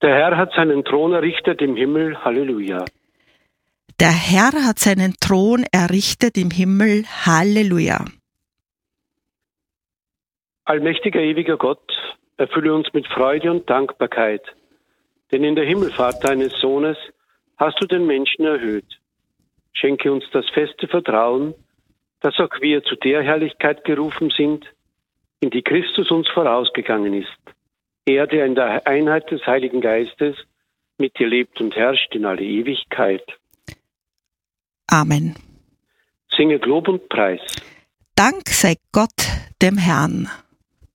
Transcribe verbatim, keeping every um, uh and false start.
Der Herr hat seinen Thron errichtet im Himmel. Halleluja. Der Herr hat seinen Thron errichtet im Himmel. Halleluja. Allmächtiger, ewiger Gott, erfülle uns mit Freude und Dankbarkeit, denn in der Himmelfahrt deines Sohnes hast du den Menschen erhöht. Schenke uns das feste Vertrauen, dass auch wir zu der Herrlichkeit gerufen sind, in die Christus uns vorausgegangen ist. Er, der in der Einheit des Heiligen Geistes mit dir lebt und herrscht in alle Ewigkeit. Amen. Singe Lob und Preis. Dank sei Gott dem Herrn.